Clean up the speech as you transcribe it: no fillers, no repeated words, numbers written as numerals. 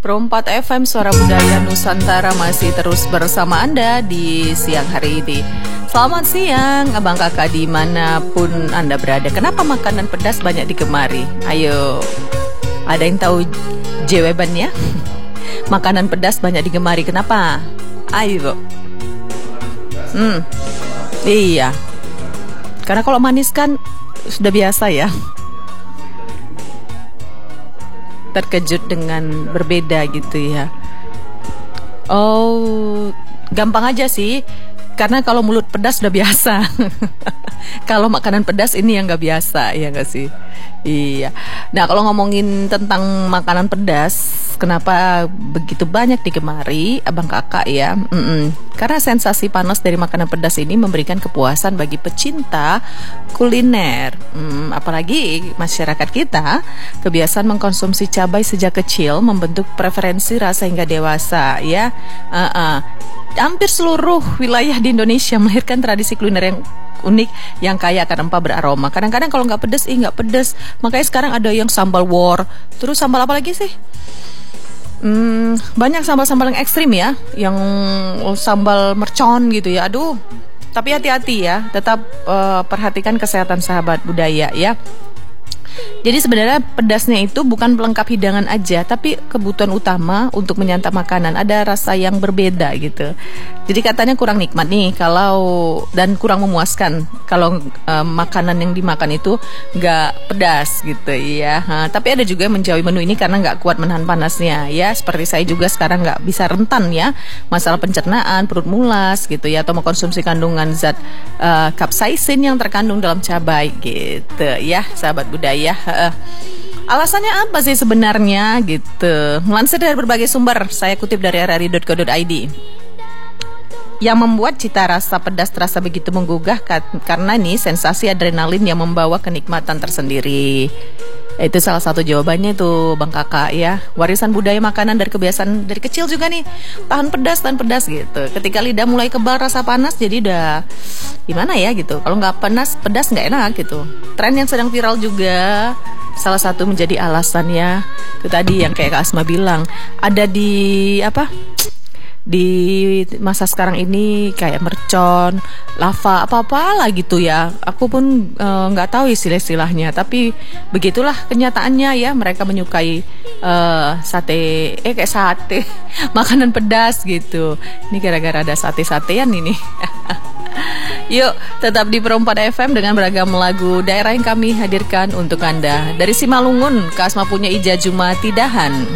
Pro 4 FM Suara Budaya Nusantara masih terus bersama Anda di siang hari ini. Selamat siang abang kakak dimanapun Anda berada. Kenapa makanan pedas banyak digemari? Ayo, ada yang tahu jawabannya? Makanan pedas banyak digemari, kenapa? Ayo. Iya. Karena kalau manis kan sudah biasa ya. Terkejut dengan berbeda gitu ya. Oh, gampang aja sih. Karena kalau mulut pedas udah biasa. Kalau makanan pedas ini yang gak biasa, ya gak sih? Iya. Nah, kalau ngomongin tentang makanan pedas, kenapa begitu banyak digemari, abang kakak ya? Karena sensasi panas dari makanan pedas ini memberikan kepuasan bagi pecinta kuliner. Apalagi masyarakat kita kebiasaan mengkonsumsi cabai sejak kecil membentuk preferensi rasa hingga dewasa, ya. Hampir seluruh wilayah di Indonesia melahirkan tradisi kuliner yang unik yang kaya akan rempah beraroma. Kadang-kadang kalau nggak pedes, nggak pedes. Makanya sekarang ada yang sambal war. Terus sambal apa lagi sih? Banyak sambal-sambal yang ekstrim ya, yang sambal mercon gitu ya. Aduh, tapi hati-hati ya. Tetap perhatikan kesehatan sahabat budaya ya. Jadi sebenarnya pedasnya itu bukan pelengkap hidangan aja, tapi kebutuhan utama untuk menyantap makanan. Ada rasa yang berbeda gitu. Jadi katanya kurang nikmat nih dan kurang memuaskan kalau makanan yang dimakan itu nggak pedas gitu ya. Tapi ada juga yang menjauhi menu ini karena nggak kuat menahan panasnya ya. Seperti saya juga sekarang nggak bisa rentan ya, masalah pencernaan, perut mulas gitu ya, atau mengkonsumsi kandungan zat capsaicin yang terkandung dalam cabai gitu ya, sahabat budaya. Alasannya apa sih sebenarnya gitu? Melansir dari berbagai sumber, saya kutip dari rri.co.id. Yang membuat cita rasa pedas terasa begitu menggugah karena nih sensasi adrenalin yang membawa kenikmatan tersendiri. Itu salah satu jawabannya tuh bang kakak ya. Warisan budaya makanan dari kebiasaan dari kecil juga nih, tahan pedas gitu. Ketika lidah mulai kebal rasa panas, jadi udah gimana ya gitu. Kalau nggak pedas nggak enak gitu. Tren yang sedang viral juga salah satu menjadi alasannya itu tadi yang kayak Kak Asma bilang, ada di masa sekarang ini kayak mercon, lava, apa-apa lah gitu ya. Aku pun nggak tahu istilah-istilahnya, tapi begitulah kenyataannya ya. Mereka menyukai kayak sate, makanan pedas gitu. Ini gara-gara ada sate-satean ini. Yuk, tetap di Pro 4 FM dengan beragam lagu daerah yang kami hadirkan untuk Anda. Dari Simalungun, Kak Asma punya Ija Jumati Dahan.